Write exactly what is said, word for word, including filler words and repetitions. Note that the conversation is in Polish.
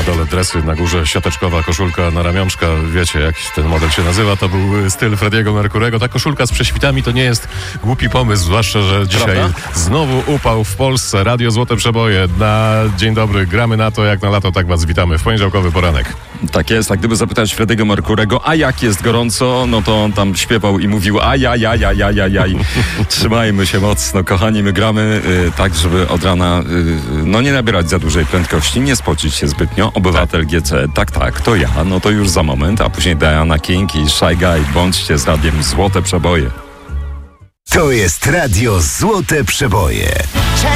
dole dresy, na górze siateczkowa koszulka na ramionczka. Wiecie, jak ten model się nazywa. To był styl Freddie'ego Mercurego. Ta koszulka z prześwitami to nie jest głupi pomysł, zwłaszcza, że dzisiaj Prawda? znowu upał w Polsce. Radio Złote Przeboje. Na dzień dobry. Gramy na to jak na lato, tak was witamy w poniedziałkowy poranek. Tak jest, a gdyby zapytać Freddie'ego Mercurego, a jak jest gorąco, no to on tam śpiewał i mówił ajajajajajajaj. Trzymajmy się mocno, kochani, my gramy y, tak, żeby od rana y, no nie nabierać za dużej prędkości, nie spocić się zbytnio. Obywatel G C, tak, tak, to ja, no to już za moment, a później Diana King i Shy Guy. Bądźcie z radiem Złote Przeboje. To jest Radio Złote Przeboje.